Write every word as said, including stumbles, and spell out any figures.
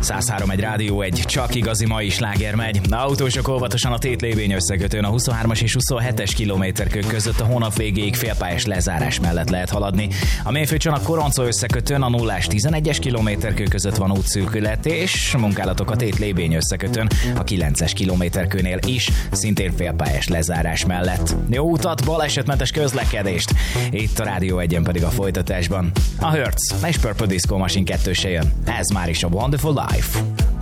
száz három egy Rádió egy, csak igazi mai sláger megy. Autósok óvatosan a Tétlévény összekötőn a huszonhármas és huszonhetes kilométerkő között a hónap végéig félpályás lezárás mellett lehet haladni. A Mélyfőcsön a Koroncó összekötőn a nullás tizenegyes kilométerkő között van útszűkület, és munkálatok a Tétlévény összekötőn a kilences kilométerkőnél is, szintén félpályás lezárás mellett. Jó utat, balesetmentes közlekedést! Itt a Rádió egyen pedig a folytatásban a Hertz és Purple Disco Machine kettőse jön. Ez már is a Wonderful Life.